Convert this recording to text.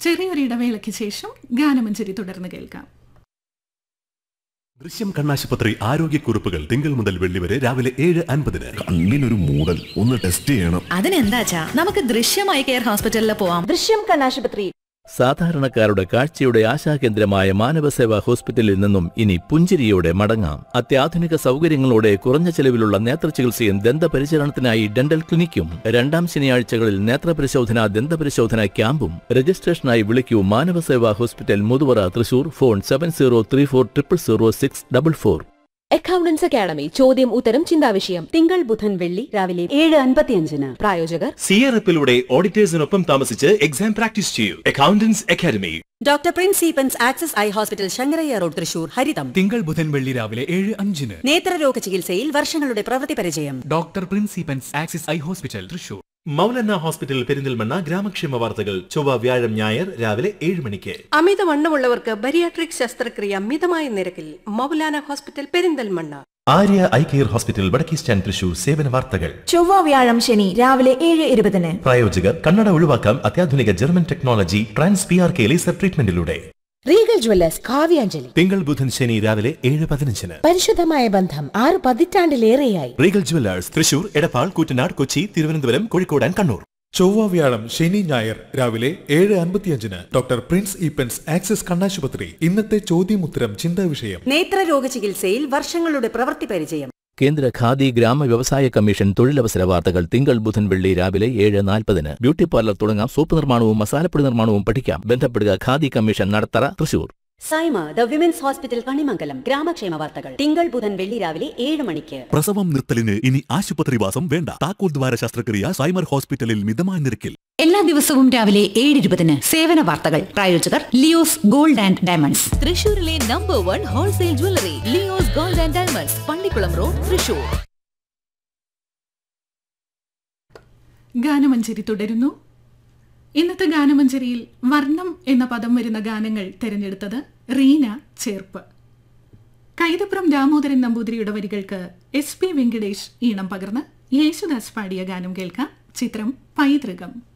ചെറിയൊരു ഇടവേളയ്ക്ക് ശേഷം ഗാനമഞ്ജരി തുടർന്ന് കേൾക്കാം. ദൃശ്യം കണ്ണാശുപത്രി ആരോഗ്യക്കുറിപ്പുകൾ തിങ്കൾ മുതൽ വെള്ളി വരെ രാവിലെ 7:50. കണ്ണിനൊരു മൂടൽ, ഒന്ന് ടെസ്റ്റ് ചെയ്യണം. അതിനെന്താച്ചാ നമുക്ക് ദൃശ്യമായി കെയർ ഹോസ്പിറ്റലിൽ പോവാം. ദൃശ്യം കണ്ണാശുപത്രി. സാധാരണക്കാരുടെ കാഴ്ചയുടെ ആശാകേന്ദ്രമായ മാനവസേവാ ഹോസ്പിറ്റലിൽ നിന്നും ഇനി പുഞ്ചിരിയോടെ മടങ്ങാം. അത്യാധുനിക സൗകര്യങ്ങളോടെ കുറഞ്ഞ ചെലവിലുള്ള നേത്രചികിത്സയും ദന്തപരിചരണത്തിനായി ഡെന്റൽ ക്ലിനിക്കും. 2 ശനിയാഴ്ചകളിൽ നേത്രപരിശോധന, ദന്തപരിശോധന ക്യാമ്പും. രജിസ്ട്രേഷനായി വിളിക്കൂ Manavaseva hospital, Muthuvara, Thrissur. Phone 7034000644. Accountants academy ചോദ്യം ഉത്തരം ചിന്താവിഷയം തിങ്കൾ ബുധൻ വെള്ളി രാവിലെ 7:55. പ്രായോജകർ സിആർഎഫിലൂടെ ഓഡിറ്റേഴ്സിനൊപ്പം താമസിച്ച് എക്സാം പ്രാക്ടീസ് ചെയ്യൂ. Accountants academy. Doctor Prince Eappen's access eye hospital, Sankaraiah road, Thrissur. ഹരിതം തിങ്കൾ ബുധൻ വെള്ളി രാവിലെ 7:05. നേത്രരോഗ ചികിത്സയിൽ വർഷങ്ങളുടെ പ്രവൃത്തി പരിചയം. Doctor Prince Eappen's access eye hospital, Thrissur. Moulana hospital Perinthalmanna ഗ്രാമക്ഷേമ വാർത്തകൾ ചൊവ്വ വ്യാഴം ഞായർ രാവിലെ 7 മണിക്ക്. അമിതവണ്ണമുള്ളവർക്ക് ബരിയാട്രിക് ശസ്ത്രക്രിയ മിതമായ നിരക്കിൽ Maulana hospital Perinthalmanna. Arya eye care hospital വടക്കേ സ്റ്റാൻഡ്, തൃശൂർ. സേവന വാർത്തകൾ ചൊവ്വ വ്യാഴം ശനി രാവിലെ 7:20. പ്രായോജകർ കണ്ണട ഒഴിവാക്കാം അത്യാധുനിക German technology trans PRK laser ട്രീറ്റ്മെന്റിലൂടെ. Regal Jewellers Kavyanjali. തിങ്കൾ ബുധൻ ശനി രാവിലെ 7:15. പരിശുദ്ധമായ ബന്ധം 6 പതിറ്റാണ്ടിലേറെയായി. Regal Jewellers Thrissur, Edappal, Koottanad, Kochi, Thiruvananthapuram, Kozhikode and Kannur. ചൊവ്വ വ്യാഴം ശനി ഞായർ രാവിലെ 7:55. ഡോക്ടർ പ്രിൻസ് ഈപ്പൻസ് ആക്സസ് കണ്ണാശുപത്രി. ഇന്നത്തെ ചോദ്യമുത്തരം ചിന്താവിഷയം. നേത്രരോഗ ചികിത്സയിൽ വർഷങ്ങളുടെ പ്രവൃത്തി പരിചയം. കേന്ദ്ര ഖാദി ഗ്രാമ വ്യവസായ കമ്മീഷൻ തൊഴിലവസര വാർത്തകൾ തിങ്കൾ ബുധൻ വെള്ളി രാവിലെ 7:40. ബ്യൂട്ടി പാർലർ തുടങ്ങാം. സോപ്പ് നിർമ്മാണവും മസാലപ്പൊടി നിർമ്മാണവും പഠിക്കാം. ബന്ധപ്പെടുക khadi commission, Nadathara, Thrissur. Saima the women's hospital, Kanimangalam. ഗ്രാമക്ഷേമ വാർത്തകൾ തിങ്കൾ ബുധൻ വെള്ളി രാവിലെ 7 മണിക്ക്. പ്രസവം നിർത്തലിന് ഇനി ആശുപത്രിവാസം വേണ്ട. താക്കോൽ ദ്വാര ശസ്ത്രക്രിയ സൈമർ ഹോസ്പിറ്റലിൽ മിതമായ നിരക്കിൽ. എല്ലാ ദിവസവും രാവിലെ 7:20. സേവന വാർത്തകൾ. പ്രായോജകർ ലിയോസ് ഗോൾഡ് ആൻഡ് ഡയമണ്ട്സ്, തൃശൂരിലെ number 1 wholesale jewellery. Leo's gold and diamonds, Pallikkulam road, Thrissur. ഗാനമഞ്ജരി തുടരുന്നു. ഇന്നത്തെ ഗാനമഞ്ജരിയിൽ വർണ്ണം എന്ന പദം വരുന്ന ഗാനങ്ങൾ തിരഞ്ഞെടുത്തത് റീന ചേർപ്പ്. കൈതപ്രം ദാമോദരൻ നമ്പൂതിരിയുടെ വരികൾക്ക് SP വെങ്കടേഷ് ഈണം പകർന്ന് യേശുദാസ് പാടിയ ഗാനം കേൾക്കാം. ചിത്രം പൈതൃകം.